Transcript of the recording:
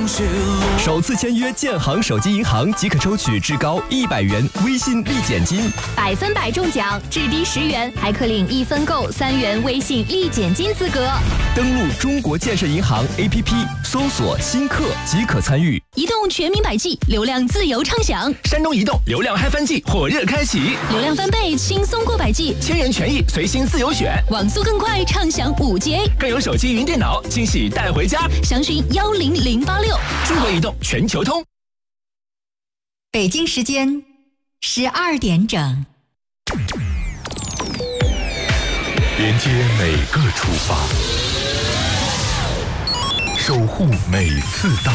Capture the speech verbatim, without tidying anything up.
首次签约建行手机银行即可抽取至高一百元微信立减金， 百分百中奖，至低十元还可领一分购三元微信立减金资格。 登录中国建设银行 A P P， 搜索新客即可参与。 移动全民百 G， 流量自由畅享。 山东移动流量嗨翻季火热开启， 流量翻倍，轻松过百 G， 千元权益随心自由选， 网速更快，畅享五 G A， 更有手机云电脑惊喜带回家。 详询幺零零八六。 中国移动全球通。 北京时间十二点整， 连接每个出发，守护每次到